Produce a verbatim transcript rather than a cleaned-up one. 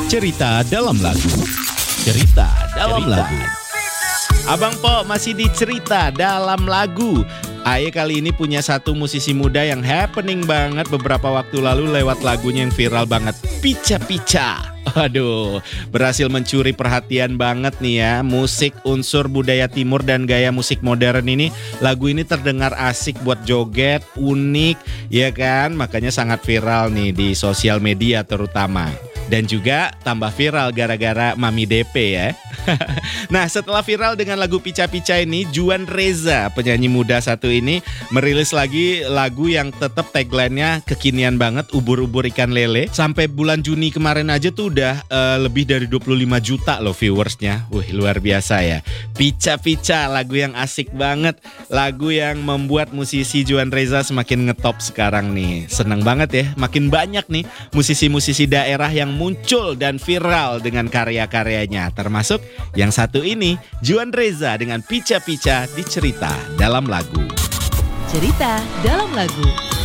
Cerita dalam lagu. Cerita dalam lagu. Abang Po masih di cerita dalam lagu. Aye kali ini punya satu musisi muda yang happening banget beberapa waktu lalu lewat lagunya yang viral banget. Pica Pica. Aduh, berhasil mencuri perhatian banget nih ya. Musik unsur budaya timur dan gaya musik modern ini. Lagu ini terdengar asik buat joget, unik, ya kan? Makanya sangat viral nih di sosial media terutama. Dan juga tambah viral gara-gara Mami D P ya. Nah, setelah viral dengan lagu Pica Pica ini, Juan Reza, penyanyi muda satu ini merilis lagi lagu yang tetap tagline-nya kekinian banget, ubur-ubur ikan lele. Sampai bulan Juni kemarin aja tuh udah uh, lebih dari dua puluh lima juta loh viewersnya. Wih, luar biasa ya. Pica Pica, lagu yang asik banget. Lagu yang membuat musisi Juan Reza semakin ngetop sekarang nih. Seneng banget ya, makin banyak nih musisi-musisi daerah yang muncul dan viral dengan karya-karyanya. Termasuk yang satu ini, Juan Reza dengan Pica Pica di cerita dalam lagu. Cerita dalam lagu.